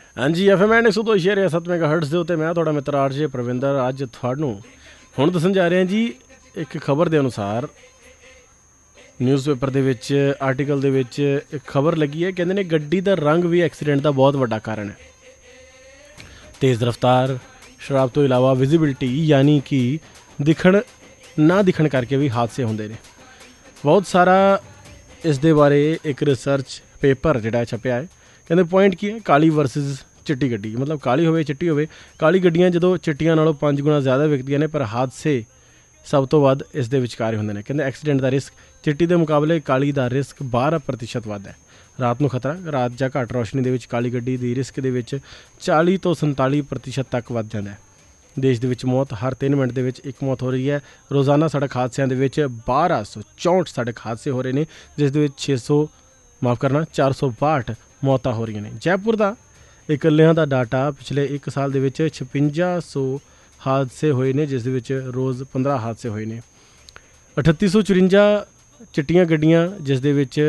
हाँ जी, FM 102.7 megahertz ਦੇ ਉੱਤੇ ਮੈਂ ਤੁਹਾਡਾ ਮਿੱਤਰ ਆਰਜੇ ਪ੍ਰਵਿੰਦਰ ਅੱਜ ਤੁਹਾਨੂੰ ਹੁਣ ਦੱਸਣ ਜਾ ਰਿਹਾ ਜੀ। ਇੱਕ ਖਬਰ ਦੇ ਅਨੁਸਾਰ ਨਿਊਜ਼ਪੇਪਰ ਦੇ ਵਿੱਚ ਆਰਟੀਕਲ ਦੇ ਵਿੱਚ ਇੱਕ ਖਬਰ ਲੱਗੀ ਹੈ, ਕਹਿੰਦੇ ਨੇ ਗੱਡੀ ਦਾ ਰੰਗ ਵੀ ਐਕਸੀਡੈਂਟ ਦਾ ਬਹੁਤ ਵੱਡਾ ਕਾਰਨ ਹੈ। ਤੇਜ਼ ਰਫ਼ਤਾਰ, ਸ਼ਰਾਬ ਤੋਂ ਇਲਾਵਾ ਵਿਜ਼ਿਬਿਲਿਟੀ ਯਾਨੀ ਕਿ ਦਿਖਣ ਨਾ ਦਿਖਣ ਕਰਕੇ ਵੀ ਹਾਦਸੇ ਹੁੰਦੇ ਨੇ। ਬਹੁਤ ਸਾਰਾ ਇਸ ਦੇ ਬਾਰੇ ਇੱਕ ਰਿਸਰਚ ਪੇਪਰ ਜਿਹੜਾ ਛਪਿਆ ਹੈ। ਕਹਿੰਦੇ ਪੁਆਇੰਟ ਕੀ ਹੈ, ਕਾਲੀ ਵਰਸਸ ਚਿੱਟੀ ਗੱਡੀ, ਮਤਲਬ ਕਾਲੀ ਹੋਵੇ ਚਿੱਟੀ ਹੋਵੇ। ਕਾਲੀ ਗੱਡੀਆਂ ਜਦੋਂ ਚਿੱਟੀਆਂ ਨਾਲੋਂ 5 ਗੁਣਾ ਜ਼ਿਆਦਾ ਵਿਕਦੀਆਂ ਨੇ, ਪਰ ਹਾਦਸੇ ਸਭ ਤੋਂ ਵੱਧ ਇਸ ਦੇ ਵਿਚਕਾਰ ਹੁੰਦੇ ਨੇ। ਕਹਿੰਦੇ ਐਕਸੀਡੈਂਟ ਦਾ ਰਿਸਕ ਚਿੱਟੀ ਦੇ ਮੁਕਾਬਲੇ ਕਾਲੀ ਦਾ ਰਿਸਕ 12% ਵੱਧ ਹੈ। ਰਾਤ ਨੂੰ ਖਤਰਾ, ਰਾਤ ਜਾਂ ਘੱਟ ਰੋਸ਼ਨੀ ਦੇ ਵਿੱਚ ਕਾਲੀ ਗੱਡੀ ਦੀ ਰਿਸਕ ਦੇ ਵਿੱਚ 40 ਤੋਂ 47% ਤੱਕ ਵੱਧ ਜਾਂਦਾ ਹੈ। ਦੇਸ਼ ਦੇ ਵਿੱਚ ਮੌਤ ਹਰ 3 ਮਿੰਟ ਦੇ ਵਿੱਚ ਇੱਕ ਮੌਤ ਹੋ ਰਹੀ ਹੈ। ਰੋਜ਼ਾਨਾ ਸੜਕ ਹਾਦਸਿਆਂ ਦੇ ਵਿੱਚ 1264 ਸੜਕ ਹਾਦਸੇ ਹੋ ਰਹੇ ਨੇ, ਜਿਸ ਦੇ ਵਿੱਚ 462 ਮੌਤਾਂ ਹੋ ਰਹੀਆਂ ਨੇ। ਜੈਪੁਰ ਦਾ ਇਕੱਲਿਆਂ ਦਾ ਡਾਟਾ ਪਿਛਲੇ 1 ਸਾਲ ਦੇ ਵਿੱਚ 5600 ਹਾਦਸੇ ਹੋਏ ਨੇ, ਜਿਸ ਦੇ ਵਿੱਚ ਰੋਜ਼ 15 ਹਾਦਸੇ ਹੋਏ ਨੇ। 3854 ਚਿੱਟੀਆਂ ਗੱਡੀਆਂ, ਜਿਸ ਦੇ ਵਿੱਚ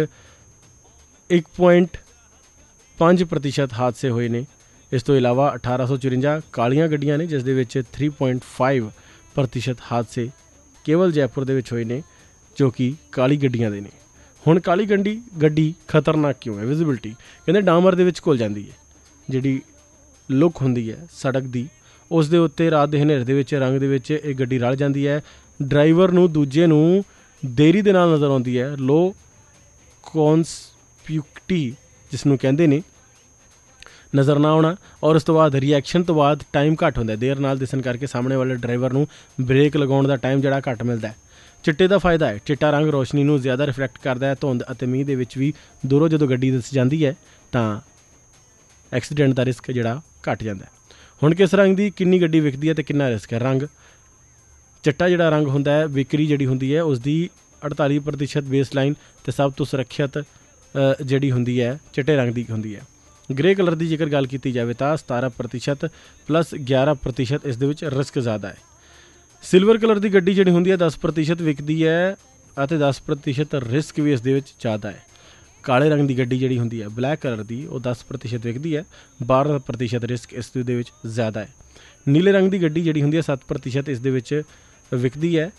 1.5% ਹਾਦਸੇ ਹੋਏ ਨੇ। ਇਸ ਤੋਂ ਇਲਾਵਾ 1854 ਕਾਲੀਆਂ ਗੱਡੀਆਂ ਨੇ, ਜਿਸ ਦੇ ਵਿੱਚ 3.5% ਹਾਦਸੇ ਕੇਵਲ ਜੈਪੁਰ ਦੇ ਵਿੱਚ ਹੋਏ ਨੇ, ਜੋ ਕਿ ਕਾਲੀ ਗੱਡੀਆਂ ਦੇ ਨੇ। ਹੁਣ ਕਾਲੀ ਗੱਡੀ ਖਤਰਨਾਕ ਕਿਉਂ ਹੈ? ਵਿਜ਼ਿਬਿਲਿਟੀ ਕਹਿੰਦੇ ਡਾਮਰ ਦੇ ਵਿੱਚ ਘੁਲ ਜਾਂਦੀ ਹੈ। ਜਿਹੜੀ ਲੁੱਕ ਹੁੰਦੀ ਹੈ ਸੜਕ ਦੀ, ਉਸ ਦੇ ਉੱਤੇ ਰਾਤ ਦੇ ਹਨੇਰੇ ਦੇ ਵਿੱਚ ਰੰਗ ਦੇ ਵਿੱਚ ਇਹ ਗੱਡੀ ਰਲ ਜਾਂਦੀ ਹੈ। ਡਰਾਈਵਰ ਨੂੰ ਦੂਜੇ ਨੂੰ ਦੇਰੀ ਦੇ ਨਾਲ ਨਜ਼ਰ ਆਉਂਦੀ ਹੈ। ਲੋ ਕੌਨਸਪਿਊਕਟੀ ਜਿਸ ਨੂੰ ਕਹਿੰਦੇ ਨੇ, ਨਜ਼ਰ ਨਾ ਆਉਣਾ, ਔਰ ਉਸ ਤੋਂ ਬਾਅਦ ਰਿਐਕਸ਼ਨ ਤੋਂ ਬਾਅਦ ਟਾਈਮ ਘੱਟ ਹੁੰਦਾ। ਦੇਰ ਨਾਲ ਦਿਸਣ ਕਰਕੇ ਸਾਹਮਣੇ ਵਾਲੇ ਡਰਾਈਵਰ ਨੂੰ ਬ੍ਰੇਕ ਲਗਾਉਣ ਦਾ ਟਾਈਮ ਜਿਹੜਾ ਘੱਟ ਮਿਲਦਾ ਹੈ। ਚਿੱਟੇ ਦਾ ਫਾਇਦਾ ਹੈ, ਚਿੱਟਾ ਰੰਗ ਰੋਸ਼ਨੀ ਨੂੰ ਜ਼ਿਆਦਾ ਰਿਫਲੈਕਟ ਕਰਦਾ ਹੈ। ਧੁੰਦ ਅਤੇ ਮੀਂਹ ਦੇ ਵਿੱਚ ਵੀ ਦੂਰੋਂ ਜਦੋਂ ਗੱਡੀ ਦਿਸ ਜਾਂਦੀ ਹੈ ਤਾਂ ਐਕਸੀਡੈਂਟ ਦਾ ਰਿਸਕ ਜਿਹੜਾ ਘੱਟ ਜਾਂਦਾ ਹੈ। ਹੁਣ ਕਿਸ ਰੰਗ ਦੀ ਕਿੰਨੀ ਗੱਡੀ ਵਿਕਦੀ ਹੈ ਅਤੇ ਕਿੰਨਾ ਰਿਸਕ ਹੈ? ਰੰਗ ਚਿੱਟਾ ਜਿਹੜਾ ਰੰਗ ਹੁੰਦਾ ਹੈ, ਵਿਕਰੀ ਜਿਹੜੀ ਹੁੰਦੀ ਹੈ ਉਸਦੀ 48% ਬੇਸ ਲਾਈਨ ਅਤੇ ਸਭ ਤੋਂ ਸੁਰੱਖਿਅਤ ਜਿਹੜੀ ਹੁੰਦੀ ਹੈ ਚਿੱਟੇ ਰੰਗ ਦੀ ਹੁੰਦੀ ਹੈ। ਗ੍ਰੇ ਕਲਰ ਦੀ ਜੇਕਰ ਗੱਲ ਕੀਤੀ ਜਾਵੇ ਤਾਂ 17% ਪਲੱਸ 11% ਇਸ ਦੇ ਵਿੱਚ ਰਿਸਕ ਜ਼ਿਆਦਾ ਹੈ। ਸਿਲਵਰ ਕਲਰ ਦੀ ਗੱਡੀ ਜਿਹੜੀ ਹੁੰਦੀ ਹੈ 10% ਵਿਕਦੀ ਹੈ ਅਤੇ 10% ਰਿਸਕ ਵੀ ਇਸ ਦੇ ਵਿੱਚ ਜ਼ਿਆਦਾ ਹੈ। ਕਾਲੇ ਰੰਗ ਦੀ ਗੱਡੀ ਜਿਹੜੀ ਹੁੰਦੀ ਹੈ ਬਲੈਕ ਕਲਰ ਦੀ, ਉਹ 10% ਵਿਕਦੀ ਹੈ, 12% ਰਿਸਕ ਇਸ ਦੇ ਵਿੱਚ ਜ਼ਿਆਦਾ ਹੈ। ਨੀਲੇ ਰੰਗ ਦੀ ਗੱਡੀ ਜਿਹੜੀ ਹੁੰਦੀ ਹੈ 7% ਇਸ ਦੇ ਵਿੱਚ ਵਿਕਦੀ ਹੈ